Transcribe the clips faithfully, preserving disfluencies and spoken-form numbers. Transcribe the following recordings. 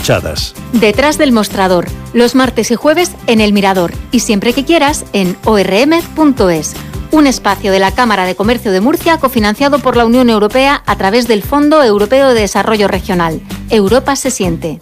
escuchadas. Detrás del mostrador, los martes y jueves en El Mirador y siempre que quieras en o r m punto es. Un espacio de la Cámara de Comercio de Murcia cofinanciado por la Unión Europea a través del Fondo Europeo de Desarrollo Regional. Europa se siente.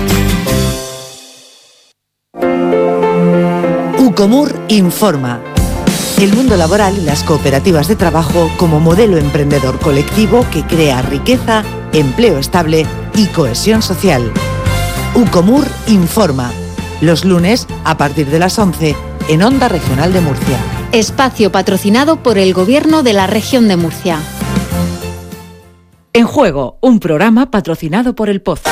Ucomur informa. El mundo laboral y las cooperativas de trabajo como modelo emprendedor colectivo que crea riqueza, empleo estable y cohesión social. Ucomur informa. Los lunes a partir de las once en Onda Regional de Murcia. Espacio patrocinado por el Gobierno de la Región de Murcia. En Juego, un programa patrocinado por el Pozo.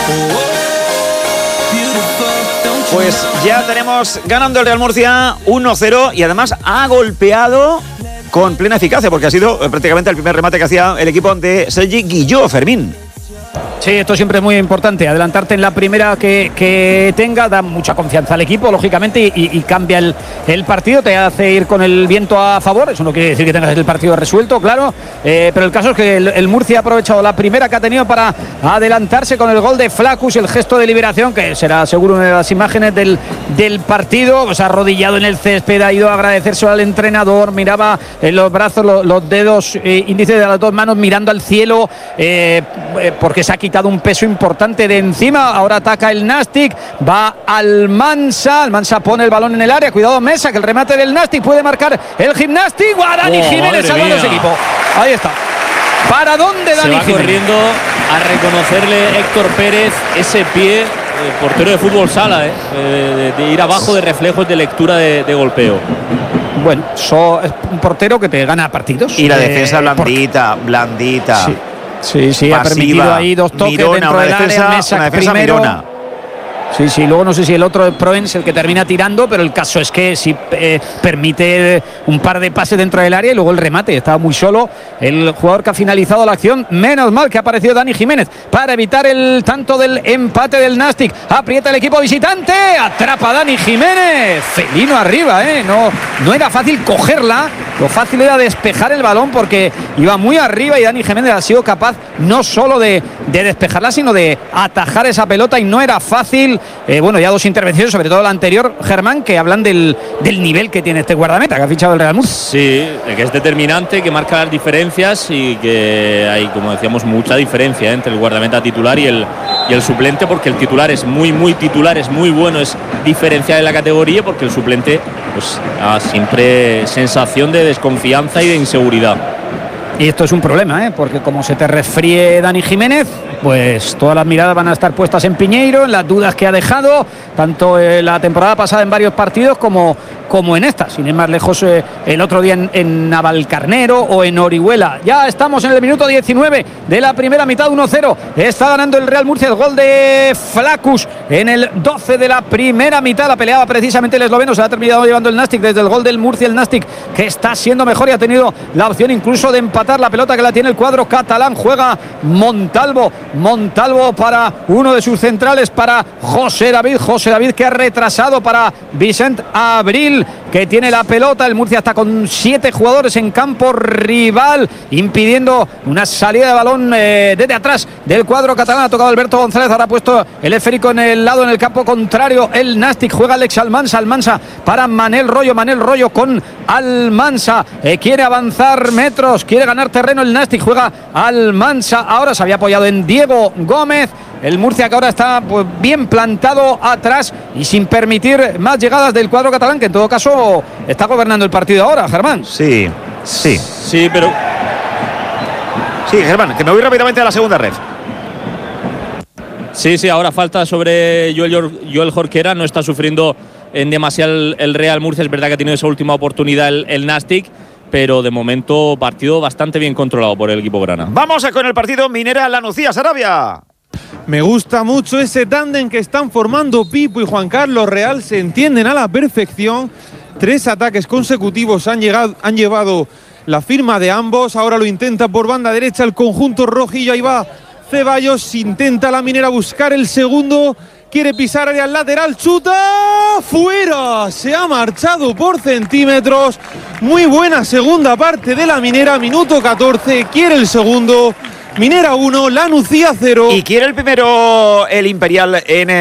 Pues ya tenemos ganando el Real Murcia uno cero y además ha golpeado con plena eficacia porque ha sido prácticamente el primer remate que hacía el equipo de Sergi Guilló, Fermín. Sí, esto siempre es muy importante, adelantarte en la primera que, que tenga, da mucha confianza al equipo, lógicamente, y, y cambia el, el partido, te hace ir con el viento a favor, eso no quiere decir que tengas el partido resuelto, claro, eh, pero el caso es que el, el Murcia ha aprovechado la primera que ha tenido para adelantarse con el gol de Flacus, el gesto de liberación, que será seguro una de las imágenes del, del partido, pues arrodillado en el césped, ha ido a agradecerse al entrenador, miraba en los brazos, los, los dedos eh, índices de las dos manos mirando al cielo, eh, eh, porque se ha quitado un peso importante de encima. Ahora ataca el Nastic, va Almansa, Almansa pone el balón en el área, cuidado Mesa, que el remate del Nastic puede marcar el Gimnastic. Dani oh, Jiménez salvando ese equipo, ahí está. ¿Para dónde Dani Se va Jiménez? Corriendo a reconocerle Héctor Pérez ese pie, eh, portero de fútbol sala, eh, eh, de, de ir abajo de reflejos de lectura de, de golpeo. Bueno, so, es un portero que te gana partidos. Y la eh, defensa blandita, porque... blandita. Sí. Sí, sí, pasiva, ha permitido ahí dos toques mirona, dentro del defensa, área, Mesa una defensa primero. Mirona. Sí, sí, luego no sé si el otro de Proen es el que termina tirando, pero el caso es que sí eh, permite un par de pases dentro del área y luego el remate. Estaba muy solo el jugador que ha finalizado la acción. Menos mal que ha aparecido Dani Jiménez para evitar el tanto del empate del Nastic. Aprieta el equipo visitante, atrapa a Dani Jiménez. Felino arriba, ¿eh? No, no era fácil cogerla, lo fácil era despejar el balón porque iba muy arriba y Dani Jiménez ha sido capaz no solo de, de despejarla, sino de atajar esa pelota y no era fácil. Eh, bueno, ya dos intervenciones, sobre todo la anterior, Germán, que hablan del, del nivel que tiene este guardameta que ha fichado el Real Murcia. Sí, que es determinante, que marca las diferencias y que hay, como decíamos, mucha diferencia entre el guardameta titular y el, y el suplente, porque el titular es muy, muy titular, es muy bueno, es diferencial en la categoría, porque el suplente pues da siempre sensación de desconfianza y de inseguridad. Y esto es un problema, ¿eh? Porque como se te resfríe Dani Jiménez, pues todas las miradas van a estar puestas en Piñeiro, en las dudas que ha dejado, tanto en la temporada pasada en varios partidos como, como en esta. Sin ir más lejos, eh, el otro día en, en Navalcarnero o en Orihuela. Ya estamos en el minuto diecinueve de la primera mitad, uno cero. Está ganando el Real Murcia, el gol de Flacus en el doce de la primera mitad. La peleaba precisamente el esloveno, se ha terminado llevando el Nastic desde el gol del Murcia. El Nastic que está siendo mejor y ha tenido la opción incluso de empatar la pelota, que la tiene el cuadro catalán. Juega Montalvo, Montalvo para uno de sus centrales, para José David, José David que ha retrasado para Vicent Abril, que tiene la pelota. El Murcia está con siete jugadores en campo rival, impidiendo una salida de balón eh, desde atrás del cuadro catalán. Ha tocado Alberto González, ahora ha puesto el esférico en el lado, en el campo contrario el Nastic. Juega Alex Almansa, Almansa para Manel Rollo, Manel Rollo con Almansa, eh, quiere avanzar metros, quiere ganar terreno el Nastic, juega Almansa, ahora se había apoyado en Diego Gómez. El Murcia que ahora está pues, bien plantado atrás y sin permitir más llegadas del cuadro catalán, que en todo caso está gobernando el partido ahora, Germán. Sí, sí. Sí, pero... Sí, Germán, que me voy rápidamente a la segunda red. Sí, sí, ahora falta sobre Joel, Joel Jorquera, no está sufriendo en demasiado el, el Real Murcia, es verdad que ha tenido esa última oportunidad el, el Nastic, pero de momento partido bastante bien controlado por el equipo grana. Vamos a con el partido Minera Lanucía, Sarabia. Me gusta mucho ese tándem que están formando Pipo y Juan Carlos Real, se entienden a la perfección. Tres ataques consecutivos han, llegado, han llevado la firma de ambos. Ahora lo intenta por banda derecha el conjunto rojillo, ahí va Ceballos, intenta la Minera buscar el segundo, quiere pisar área lateral, chuta, fuera, se ha marchado por centímetros. Muy buena segunda parte de la Minera, minuto catorce, quiere el segundo. Minera uno, Lanucía cero. Y quiere el primero el Imperial en